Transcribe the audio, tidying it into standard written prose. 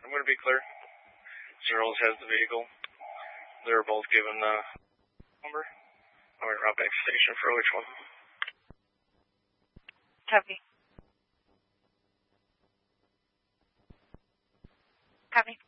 I'm going to be clear. Zeros has the vehicle. They were both given the number. I'm going to route back to station for which one. Copy. Copy.